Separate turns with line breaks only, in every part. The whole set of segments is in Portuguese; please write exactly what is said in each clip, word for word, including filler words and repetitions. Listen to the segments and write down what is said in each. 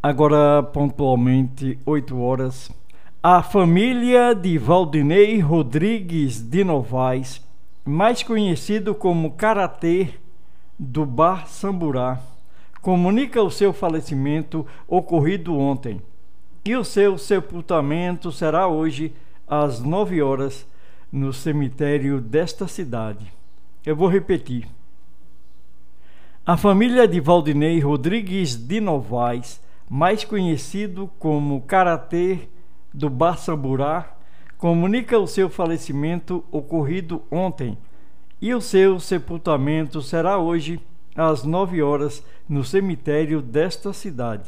Agora, pontualmente, oito horas. A família de Valdinei Rodrigues de Novaes, mais conhecido como Karatê do Bar Samburá, comunica o seu falecimento ocorrido ontem e o seu sepultamento será hoje às nove horas no cemitério desta cidade. Eu vou repetir. A família de Valdinei Rodrigues de Novaes, mais conhecido como Karatê do Bar Samburá, comunica o seu falecimento ocorrido ontem e o seu sepultamento será hoje às nove horas no cemitério desta cidade.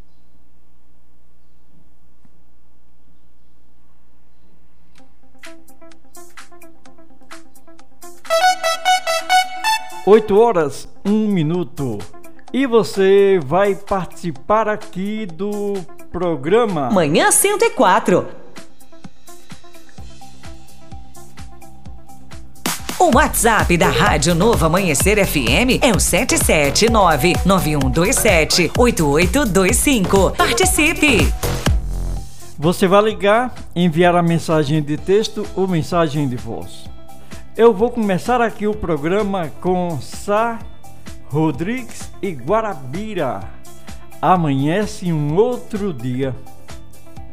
Oito horas, um minuto. E você vai participar aqui do programa
Manhã cento e quatro. O WhatsApp da Rádio Novo Amanhecer F M é o sete sete nove nove um dois sete oito oito dois cinco. Participe!
Você vai ligar, enviar a mensagem de texto ou mensagem de voz. Eu vou começar aqui o programa com Sá Rodrigues e Guarabira. Amanhece um outro dia.